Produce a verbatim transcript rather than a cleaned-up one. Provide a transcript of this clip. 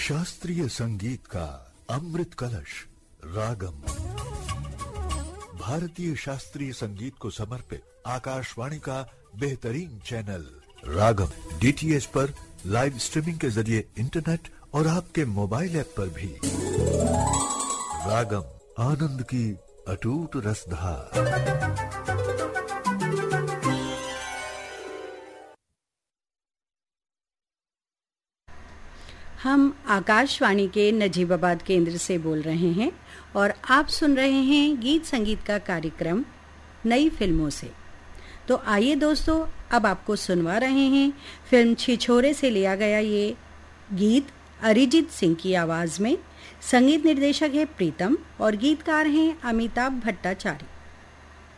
शास्त्रीय संगीत का अमृत कलश रागम। भारतीय शास्त्रीय संगीत को समर्पित आकाशवाणी का बेहतरीन चैनल रागम डीटीएच पर लाइव स्ट्रीमिंग के जरिए इंटरनेट और आपके मोबाइल ऐप पर भी। रागम आनंद की अटूट रसधार। हम आकाशवाणी के नजीबाबाद केंद्र से बोल रहे हैं और आप सुन रहे हैं गीत संगीत का कार्यक्रम नई फिल्मों से। तो आइए दोस्तों, अब आपको सुनवा रहे हैं फिल्म छिछोरे से लिया गया ये गीत अरिजीत सिंह की आवाज़ में। संगीत निर्देशक है प्रीतम और गीतकार हैं अमिताभ भट्टाचार्य।